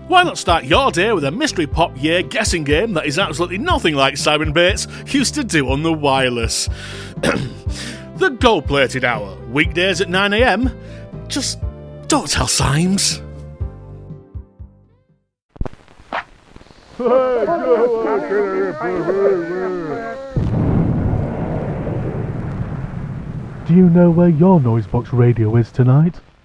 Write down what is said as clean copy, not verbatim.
Why not start your day with a Mystery Pop Year guessing game that is absolutely nothing like Simon Bates used to do on the wireless? The Gold-Plated Hour, weekdays at 9 a.m. Just don't tell Symes. Do you know where your Noisebox radio is tonight?